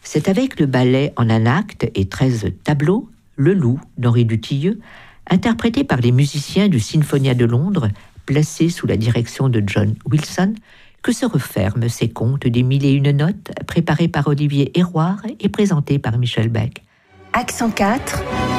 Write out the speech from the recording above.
C'est avec le ballet en un acte et 13 tableaux, Le Loup d'Henri Dutilleux, interprété par les musiciens du Sinfonia de Londres, placé sous la direction de John Wilson, que se referment ces contes des 1001 notes, préparés par Olivier Héroard et présentés par Michel Beck. Accent 4,